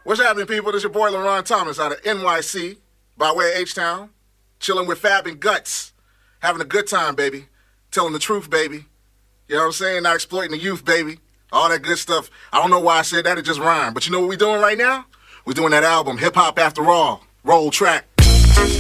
What's happening, people? This your boy LaRon Thomas out of NYC, by way of H-Town. Chilling with Fab and Guts. Having a good time, baby. Telling the truth, baby. You know what I'm saying? Not exploiting the youth, baby. All that good stuff. I don't know why I said that, it just rhymed. But you know what we doing right now? We're doing that album, Hip Hop After All. Roll track.